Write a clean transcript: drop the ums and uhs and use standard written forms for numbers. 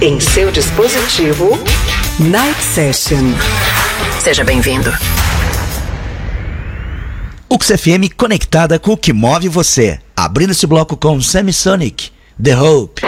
Em seu dispositivo, Night Session. Seja bem-vindo. UX FM conectada com o que move você. Abrindo esse bloco com Semisonic, The Hope.